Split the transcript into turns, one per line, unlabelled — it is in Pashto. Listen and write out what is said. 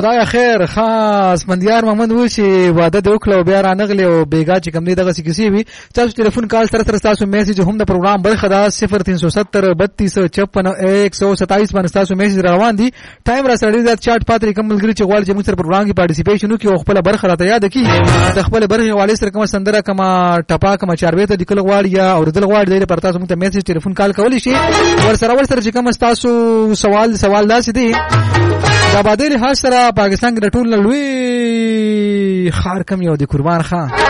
خدای خیر. خاص مندیار محمد و چې واده د وکړو بیا رانغلی او بیګا چې کوم دی دغه کیسې وي تاسو ټلیفون کال سره تاسو میسج هم د پروګرام برخه دا 0370 3256 127 باندې تاسو میسج روان دي. ټایم را سره د چات پاتې کوم ملګری چې غواړي چې موږ سره پروګرام کې پارټیسیپیشن وکړي او خپل برخه راته یاد کړي د خپل برخه والي سره کوم سندره کوم ټپا کوم چاربېته د کل غواړي یا اوردل غواړي د پر تاسو موږ ته میسج ټلیفون کال کولی شي. ور سره چې کوم تاسو سوال داسې دی د آبادی لحاظ سره پاکستان کې د ټول لوی خار کم یو د قربان خان